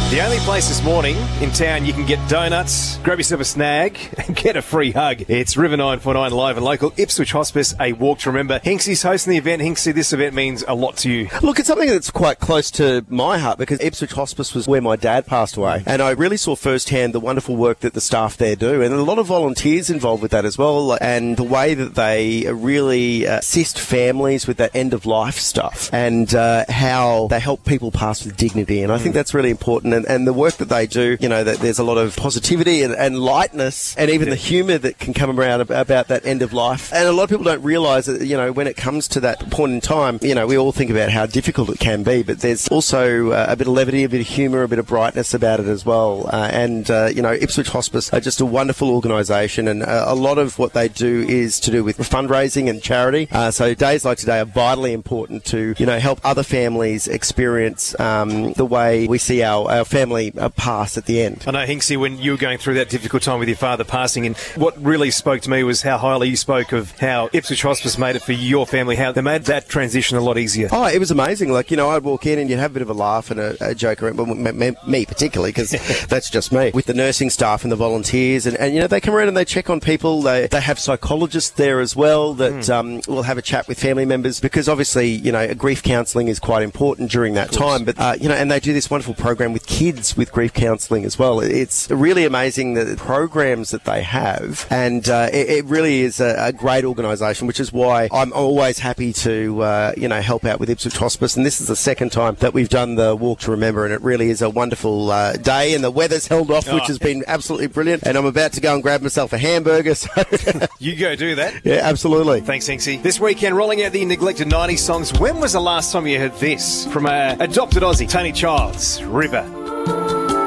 The only place this morning in town you can get donuts, grab yourself a snag, and get a free hug. It's River 949 live and local. Ipswich Hospice, a walk to remember. Hinksy's hosting the event. Hinksy, this event means a lot to you. Look, it's something that's quite close to my heart because Ipswich Hospice was where my dad passed away. And I really saw firsthand the wonderful work that the staff there do. And a lot of volunteers involved with that as well. And the way that they really assist families with that end-of-life stuff and how they help people pass with dignity. And I think that's really important. And the work that they do, you know, that there's a lot of positivity and lightness and even the humour that can come around about that end of life. And a lot of people don't realise that, you know, when it comes to that point in time, you know, we all think about how difficult it can be, but there's also a bit of levity, a bit of humour, a bit of brightness about it as well. You know, Ipswich Hospice are just a wonderful organisation, and a lot of what they do is to do with fundraising and charity. So days like today are vitally important to, you know, help other families experience the way we see our family pass at the end. I know, Hinksy, when you were going through that difficult time with your father passing, and what really spoke to me was how highly you spoke of how Ipswich Hospice made it for your family, how they made that transition a lot easier. Oh, it was amazing. Like, you know, I'd walk in and you'd have a bit of a laugh and a joke around, well, me particularly, because that's just me, with the nursing staff and the volunteers, and you know, they come around and they check on people. They have psychologists there as well that will have a chat with family members, because obviously, you know, grief counselling is quite important during that time, but you know, and they do this wonderful program with kids with grief counselling as well. It's really amazing the programs that they have, and it really is a great organisation, which is why I'm always happy to you know, help out with Ipswich Hospice. And this is the second time that we've done the Walk to Remember, and it really is a wonderful day, and the weather's held off, which has been absolutely brilliant, and I'm about to go and grab myself a hamburger. So You go do that. Yeah, absolutely. Thanks, Hinksy. This weekend, rolling out the neglected 90s songs. When was the last time you heard this? From Adopted Aussie, Tony Childs, River.